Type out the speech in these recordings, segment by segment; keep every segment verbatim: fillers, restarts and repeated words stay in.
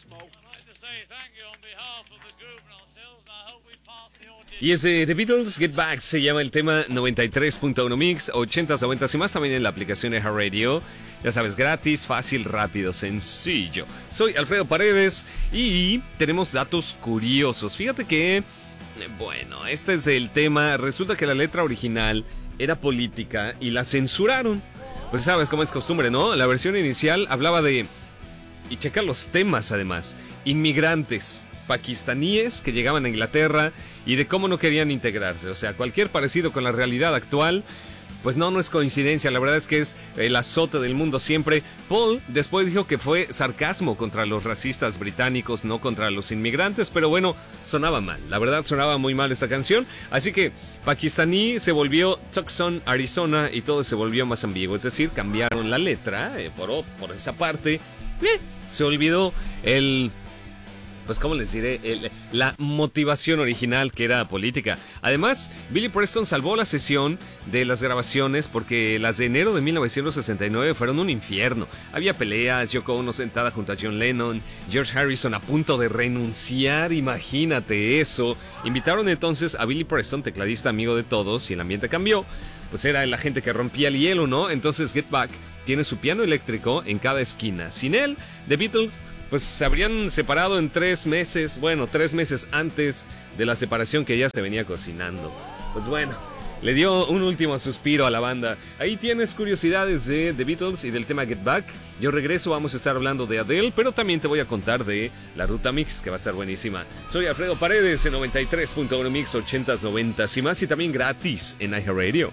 Y ese The Beatles, Get Back, se llama el tema noventa y tres punto uno Mix, ochentas, noventas y más, también en la aplicación de iHeartRadio. Ya sabes, gratis, fácil, rápido, sencillo. Soy Alfredo Paredes y tenemos datos curiosos. Fíjate que, bueno, este es el tema. Resulta que la letra original era política y la censuraron. Pues sabes cómo es costumbre, ¿no? La versión inicial hablaba de... Y checa los temas además. Inmigrantes pakistaníes que llegaban a Inglaterra y de cómo no querían integrarse. O sea, cualquier parecido con la realidad actual, pues no, no es coincidencia. La verdad es que es el azote del mundo siempre. Paul después dijo que fue sarcasmo contra los racistas británicos, no contra los inmigrantes. Pero bueno, sonaba mal. La verdad sonaba muy mal esta canción. Así que pakistaní se volvió Tucson, Arizona, y todo se volvió más ambiguo. Es decir, cambiaron la letra eh, por, por esa parte. Eh, se olvidó el... Pues cómo les diré, el, la motivación original, que era política. Además, Billy Preston salvó la sesión de las grabaciones porque las de enero de mil novecientos sesenta y nueve fueron un infierno. Había peleas, Yoko Ono sentada junto a John Lennon, George Harrison a punto de renunciar, imagínate eso. Invitaron entonces a Billy Preston, tecladista amigo de todos, y el ambiente cambió. Pues era el agente que rompía el hielo, ¿no? Entonces Get Back tiene su piano eléctrico en cada esquina. Sin él, The Beatles pues se habrían separado en tres meses, bueno, tres meses antes de la separación que ya se venía cocinando. Pues bueno, le dio un último suspiro a la banda. Ahí tienes curiosidades de The Beatles y del tema Get Back. Yo regreso, vamos a estar hablando de Adele, pero también te voy a contar de la Ruta Mix, que va a estar buenísima. Soy Alfredo Paredes en noventa y tres punto uno Mix, ochentas, noventas y más, y también gratis en iHeartRadio.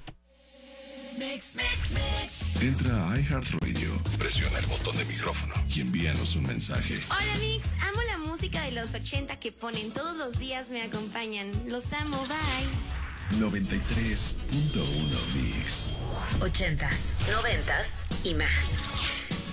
Mix, mix, mix. Entra a iHeartRadio, presiona el botón de micrófono y envíanos un mensaje. Hola Mix, amo la música de los ochenta que ponen todos los días, me acompañan. Los amo, bye. noventa y tres punto uno Mix. Ochentas, noventas y más.